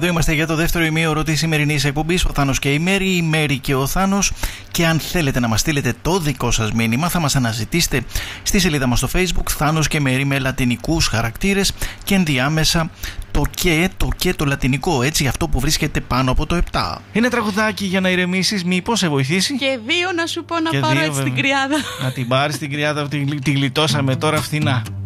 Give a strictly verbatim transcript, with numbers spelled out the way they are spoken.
εδώ είμαστε για το δεύτερο ημίωρο της σημερινής εκπομπής. Ο Θάνος και η Μέρη, η Μέρη και ο Θάνος. Και αν θέλετε να μας στείλετε το δικό σας μήνυμα, θα μας αναζητήσετε στη σελίδα μας στο Facebook, Θάνος και Μέρη με λατινικούς χαρακτήρες και ενδιάμεσα το και, το και το λατινικό, έτσι, αυτό που βρίσκεται πάνω από το επτά. Είναι τραγουδάκι για να ηρεμήσεις, μήπως σε βοηθήσει? Και δύο να σου πω να και πάρω δύο, έτσι βέβαια. την κρυάδα. Να την πάρεις την κρυάδα, την, την γλιτώσαμε τώρα φθηνά.